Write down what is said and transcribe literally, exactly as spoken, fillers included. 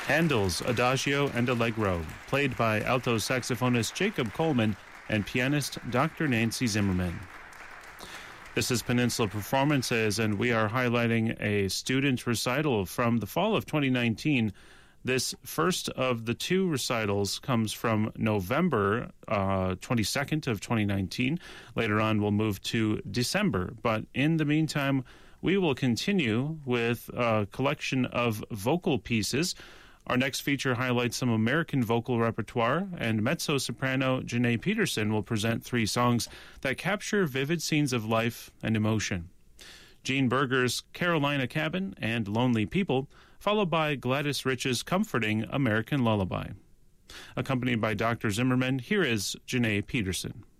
Handel's Adagio and Allegro, played by alto saxophonist Jacob Coleman and pianist Doctor Nancy Zimmerman. This is Peninsula Performances, and we are highlighting a student recital from the fall of twenty nineteen. This first of the two recitals comes from November uh, twenty-second of twenty nineteen. Later on, we'll move to December. But in the meantime, we will continue with a collection of vocal pieces. Our next feature highlights some American vocal repertoire, and mezzo-soprano Janae Peterson will present three songs that capture vivid scenes of life and emotion. Gene Berger's Carolina Cabin and Lonely People, followed by Gladys Rich's comforting American Lullaby. Accompanied by Doctor Zimmerman, here is Janae Peterson.